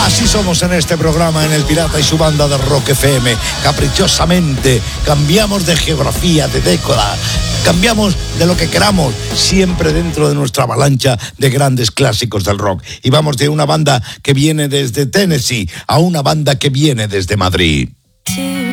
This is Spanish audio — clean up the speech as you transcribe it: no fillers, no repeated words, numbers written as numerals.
Así somos en este programa, en El Pirata y su banda de Rock FM. Caprichosamente cambiamos de geografía, de década, cambiamos de lo que queramos, siempre dentro de nuestra avalancha de grandes clásicos del rock. Y vamos de una banda que viene desde Tennessee a una banda que viene desde Madrid. Sí.